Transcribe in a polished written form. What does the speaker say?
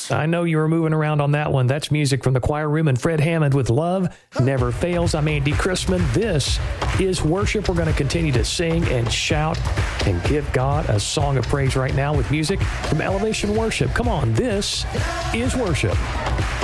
Yes. I know you were moving around on that one. That's music from the choir room and Fred Hammond with Love Never Fails. I'm Andy Christman. This is worship. We're going to continue to sing and shout and give God a song of praise right now with music from Elevation Worship. Come on, this is worship.